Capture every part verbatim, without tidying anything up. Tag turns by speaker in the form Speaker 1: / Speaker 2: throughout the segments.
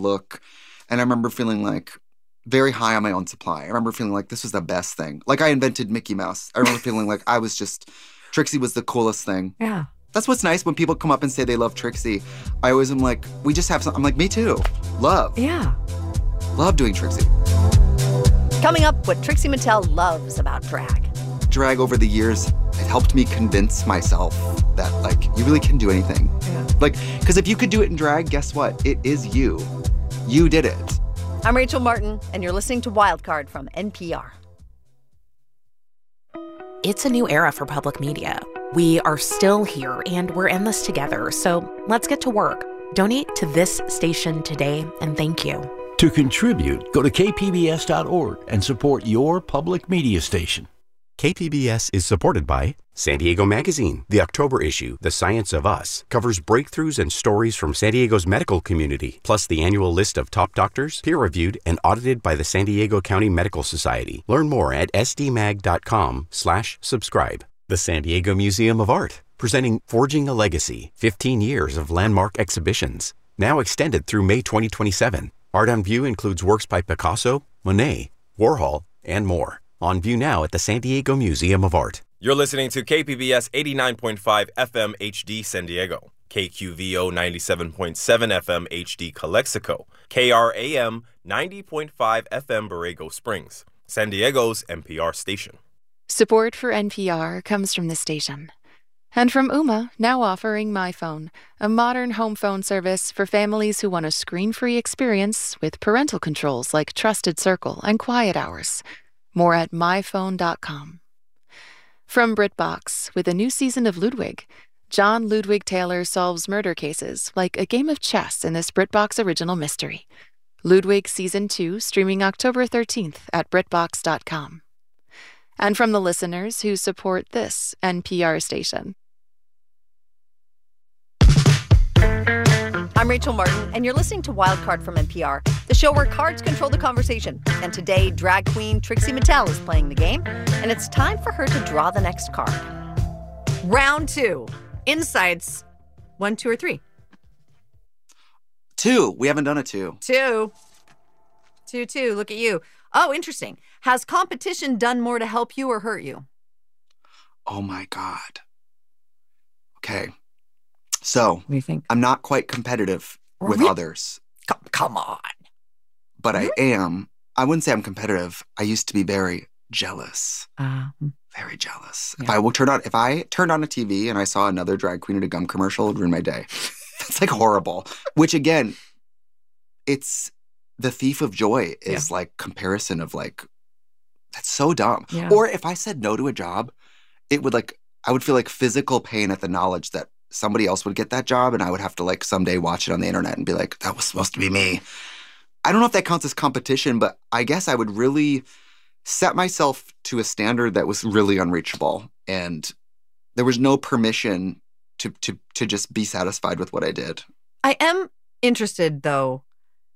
Speaker 1: look. And I remember feeling like very high on my own supply. I remember feeling like this was the best thing. Like I invented Mickey Mouse. I remember feeling like I was just, Trixie was the coolest thing.
Speaker 2: Yeah.
Speaker 1: That's what's nice when people come up and say they love Trixie. I always am like, we just have some, I'm like, me too. Love.
Speaker 2: Yeah.
Speaker 1: Love doing Trixie.
Speaker 3: Coming up, what Trixie Mattel loves about drag.
Speaker 1: Drag over the years, it helped me convince myself that, like, you really can do anything.
Speaker 2: Yeah.
Speaker 1: Like, because if you could do it in drag, guess what? It is you. You did it.
Speaker 3: I'm Rachel Martin, and you're listening to Wildcard from N P R.
Speaker 4: It's a new era for public media. We are still here, and we're in this together. So let's get to work. Donate to this station today, and thank you.
Speaker 5: To contribute, go to k p b s dot org and support your public media station.
Speaker 6: K P B S is supported by San Diego Magazine. The October issue, The Science of Us, covers breakthroughs and stories from San Diego's medical community, plus the annual list of top doctors, peer-reviewed and audited by the San Diego County Medical Society. Learn more at s d mag dot com slash subscribe. The San Diego Museum of Art, presenting Forging a Legacy, fifteen years of landmark exhibitions. Now extended through May twenty twenty-seven. Art on View includes works by Picasso, Monet, Warhol, and more. On view now at the San Diego Museum of Art.
Speaker 7: You're listening to K P B S eighty-nine point five F M H D San Diego, K Q V O ninety-seven point seven F M H D Calexico, K R A M ninety point five F M Borrego Springs, San Diego's N P R station.
Speaker 8: Support for N P R comes from this station. And from Ooma, now offering MyPhone, a modern home phone service for families who want a screen-free experience with parental controls like Trusted Circle and Quiet Hours. More at my phone dot com. From BritBox, with a new season of Ludwig, John Ludwig Taylor solves murder cases like a game of chess in this BritBox original mystery. Ludwig Season two, streaming October thirteenth at britbox dot com. And from the listeners who support this N P R station.
Speaker 3: I'm Rachel Martin, and you're listening to Wildcard from N P R, the show where cards control the conversation. And today, drag queen Trixie Mattel is playing the game, and it's time for her to draw the next card. Round two. Insights. One, two, or three?
Speaker 1: Two. We haven't done a two.
Speaker 3: Two. Two, two. Look at you. Oh, interesting. Has competition done more to help you or hurt you?
Speaker 1: Oh, my God. Okay. So,
Speaker 2: What do you think?
Speaker 1: I'm not quite competitive with
Speaker 3: Really?
Speaker 1: others,
Speaker 3: Come, come on.
Speaker 1: but I am. I wouldn't say I'm competitive. I used to be very jealous.
Speaker 2: Uh,
Speaker 1: Very jealous.
Speaker 2: Yeah.
Speaker 1: If I will turn on, if I turned on a T V and I saw another drag queen in a gum commercial, it would ruin my day. That's like horrible. Which again, it's the thief of joy is like comparison of like, that's so dumb.
Speaker 2: Yeah.
Speaker 1: Or if I said no to a job, it would like, I would feel like physical pain at the knowledge that somebody else would get that job and I would have to like someday watch it on the internet and be like, that was supposed to be me. I don't know if that counts as competition, but I guess I would really set myself to a standard that was really unreachable. And there was no permission to to to just be satisfied with what I did.
Speaker 3: I am interested, though.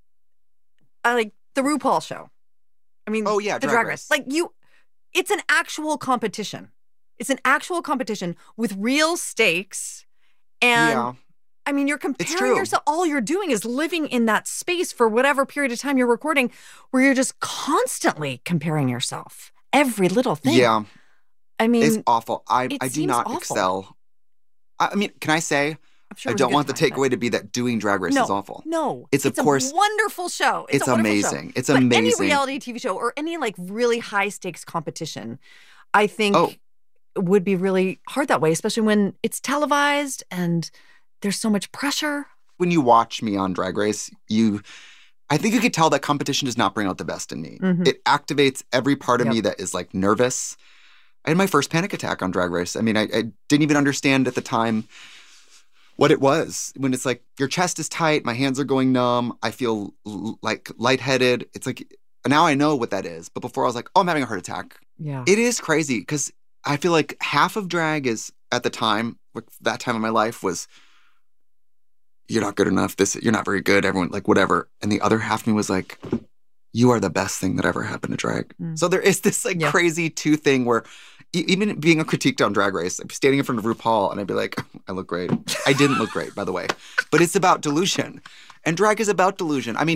Speaker 3: I like the RuPaul show. I mean,
Speaker 1: Oh, yeah,
Speaker 3: the
Speaker 1: Drag
Speaker 3: Drag
Speaker 1: Race.
Speaker 3: Race. Like you, it's an actual competition. It's an actual competition with real stakes. And
Speaker 1: Yeah.
Speaker 3: I mean, you're comparing
Speaker 1: true.
Speaker 3: yourself. All you're doing is living in that space for whatever period of time you're recording, where you're just constantly comparing yourself. Every little thing.
Speaker 1: Yeah.
Speaker 3: I mean,
Speaker 1: It's awful. I,
Speaker 3: it
Speaker 1: I do
Speaker 3: seems
Speaker 1: not
Speaker 3: awful.
Speaker 1: excel. I, I mean, can I say,
Speaker 3: I'm sure
Speaker 1: I
Speaker 3: it was a
Speaker 1: don't
Speaker 3: good
Speaker 1: want the
Speaker 3: time, but-
Speaker 1: takeaway to be that doing Drag Race
Speaker 3: no,
Speaker 1: is awful.
Speaker 3: No,
Speaker 1: It's, of course-
Speaker 3: a wonderful show. It's,
Speaker 1: It's
Speaker 3: a wonderful show.
Speaker 1: amazing. It's
Speaker 3: but
Speaker 1: amazing.
Speaker 3: Any reality T V show or any like really high stakes competition, I think
Speaker 1: Oh.
Speaker 3: would be really hard that way, especially when it's televised and there's so much pressure.
Speaker 1: When you watch me on Drag Race, you, I think you could tell that competition does not bring out the best in me.
Speaker 3: Mhm.
Speaker 1: It activates every part of
Speaker 3: Yep.
Speaker 1: me that is like nervous. I had my first panic attack on Drag Race. I mean, I, I didn't even understand at the time what it was. When it's like your chest is tight, my hands are going numb, I feel l- like lightheaded. It's like, now I know what that is. But before I was like, oh, I'm having a heart attack.
Speaker 2: yeah.
Speaker 1: It is crazy because I feel like half of drag is at the time, like that time of my life was, you're not good enough. This, you're not very good. Everyone, like whatever. And the other half of me was like, you are the best thing that ever happened to drag.
Speaker 2: Mm.
Speaker 1: So there is this like
Speaker 3: Yeah.
Speaker 1: crazy two thing where e- even being a critiqued on Drag Race, I'd be standing in front of RuPaul and I'd be like, I look great. I didn't look great, by the way. But it's about delusion. And drag is about delusion. I mean,